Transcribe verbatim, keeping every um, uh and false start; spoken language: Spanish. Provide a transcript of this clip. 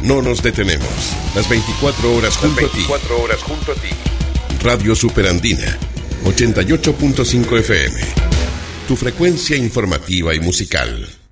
no nos detenemos. Las veinticuatro horas junto Las veinticuatro horas junto a ti. Radio Superandina, ochenta y ocho punto cinco F M. Tu frecuencia informativa y musical.